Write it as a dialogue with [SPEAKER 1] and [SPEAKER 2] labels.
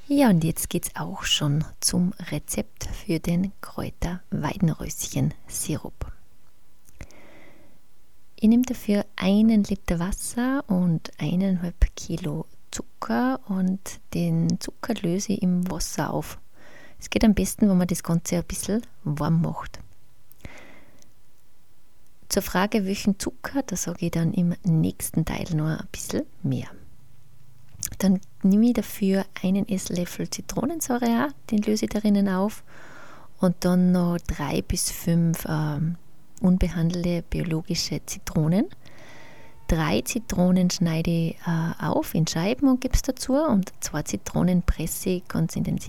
[SPEAKER 1] Ja, und jetzt geht's auch schon zum Rezept für den Kräuter-Weidenröschen-Sirup. Ich nehme dafür 1 Liter Wasser und 1,5 Kilo Zucker und den Zucker löse ich im Wasser auf. Es geht am besten, wenn man das Ganze ein bisschen warm macht. Zur Frage, welchen Zucker, da sage ich dann im nächsten Teil noch ein bisschen mehr. Dann nehme ich dafür 1 Esslöffel Zitronensäure, den löse ich darinnen auf und dann noch 3 bis 5 unbehandelte biologische Zitronen. 3 Zitronen schneide ich auf in Scheiben und gebe es dazu und 2 Zitronen presse ich ganz intensiv